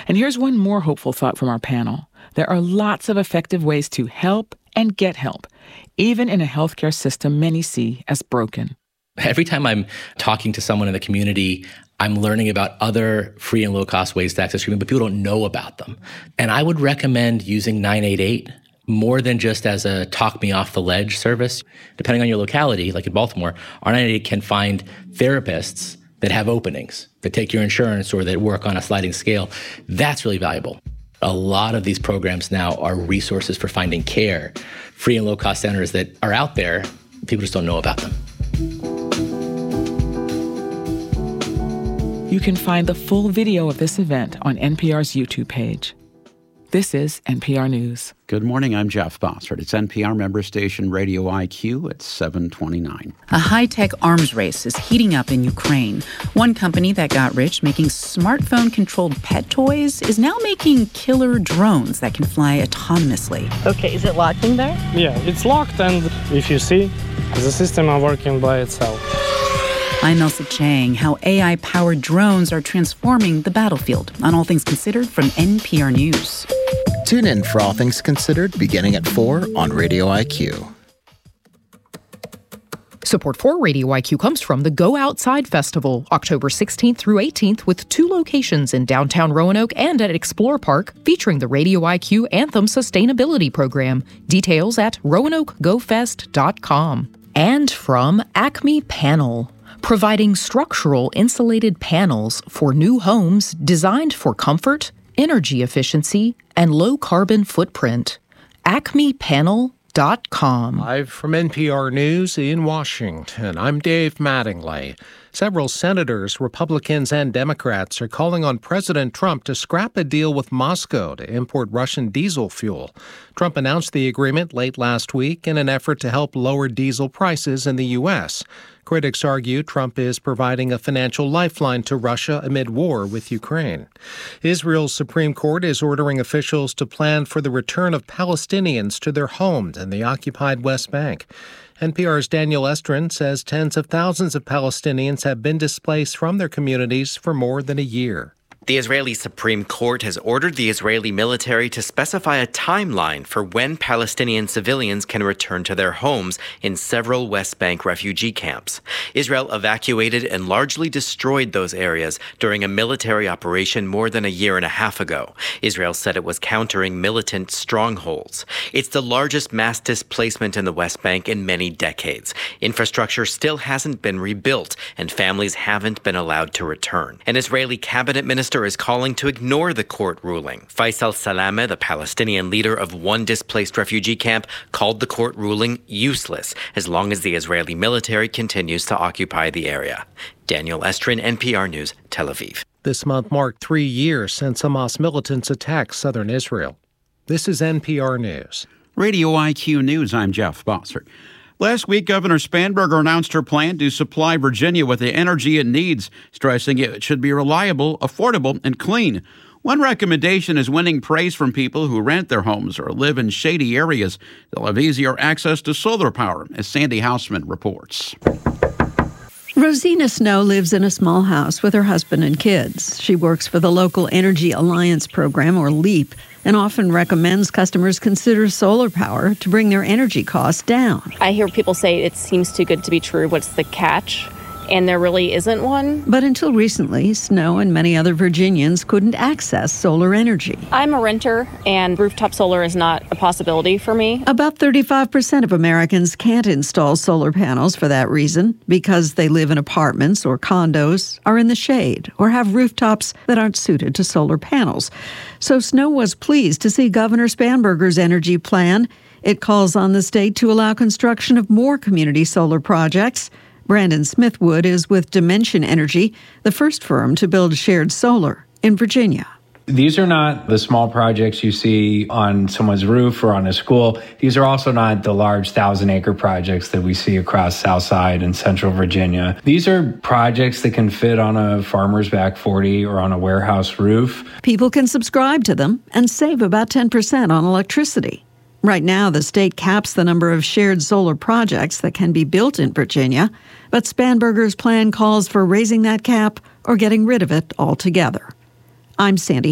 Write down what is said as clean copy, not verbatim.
And here's one more hopeful thought from our panel. There are lots of effective ways to help and get help, even in a healthcare system many see as broken. Every time I'm talking to someone in the community, I'm learning about other free and low-cost ways to access treatment, but people don't know about them. And I would recommend using 988 more than just as a talk-me-off-the-ledge service. Depending on your locality, like in Baltimore, our 988 can find therapists that have openings, that take your insurance or that work on a sliding scale. That's really valuable. A lot of these programs now are resources for finding care, free and low-cost centers that are out there. People just don't know about them. You can find the full video of this event on NPR's YouTube page. This is NPR News. Good morning, I'm Jeff Bossert. It's NPR member station Radio IQ at 7:29. A high-tech arms race is heating up in Ukraine. One company that got rich making smartphone-controlled pet toys is now making killer drones that can fly autonomously. Okay, is it locking there? Yeah, it's locked, and if you see, the system are working by itself. I'm Elsa Chang. How AI-powered drones are transforming the battlefield. On All Things Considered from NPR News. Tune in for All Things Considered beginning at 4 on Radio IQ. Support for Radio IQ comes from the Go Outside Festival, October 16th through 18th, with 2 locations in downtown Roanoke and at Explore Park, featuring the Radio IQ Anthem Sustainability Program. Details at RoanokeGoFest.com. And from Acme Panel, providing structural insulated panels for new homes designed for comfort, energy efficiency, and low carbon footprint. AcmePanel.com. Live from NPR News in Washington, I'm Dave Mattingly. Several senators, Republicans and Democrats, are calling on President Trump to scrap a deal with Moscow to import Russian diesel fuel. Trump announced the agreement late last week in an effort to help lower diesel prices in the U.S. Critics argue Trump is providing a financial lifeline to Russia amid war with Ukraine. Israel's Supreme Court is ordering officials to plan for the return of Palestinians to their homes in the occupied West Bank. NPR's Daniel Estrin says tens of thousands of Palestinians have been displaced from their communities for more than a year. The Israeli Supreme Court has ordered the Israeli military to specify a timeline for when Palestinian civilians can return to their homes in several West Bank refugee camps. Israel evacuated and largely destroyed those areas during a military operation more than a year and a half ago. Israel said it was countering militant strongholds. It's the largest mass displacement in the West Bank in many decades. Infrastructure still hasn't been rebuilt, and families haven't been allowed to return. An Israeli cabinet minister is calling to ignore the court ruling. Faisal Salameh, the Palestinian leader of one displaced refugee camp, called the court ruling useless as long as the Israeli military continues to occupy the area. Daniel Estrin, NPR News, Tel Aviv. This month marked 3 years since Hamas militants attacked southern Israel. This is NPR News. Radio IQ News, I'm Jeff Bossert. Last week, Governor Spanberger announced her plan to supply Virginia with the energy it needs, stressing it should be reliable, affordable, and clean. One recommendation is winning praise from people who rent their homes or live in shady areas. They'll have easier access to solar power, as Sandy Hausman reports. Rosina Snow lives in a small house with her husband and kids. She works for the local Energy Alliance program, or LEAP, and often recommends customers consider solar power to bring their energy costs down. I hear people say it seems too good to be true. What's the catch? And there really isn't one. But until recently, Snow and many other Virginians couldn't access solar energy. I'm a renter, and rooftop solar is not a possibility for me. About 35% of Americans can't install solar panels for that reason, because they live in apartments or condos, are in the shade, or have rooftops that aren't suited to solar panels. So Snow was pleased to see Governor Spanberger's energy plan. It calls on the state to allow construction of more community solar projects. Brandon Smithwood is with Dimension Energy, the first firm to build shared solar in Virginia. These are not the small projects you see on someone's roof or on a school. These are also not the large 1,000-acre projects that we see across Southside and Central Virginia. These are projects that can fit on a farmer's back 40 or on a warehouse roof. People can subscribe to them and save about 10% on electricity. Right now, the state caps the number of shared solar projects that can be built in Virginia, but Spanberger's plan calls for raising that cap or getting rid of it altogether. I'm Sandy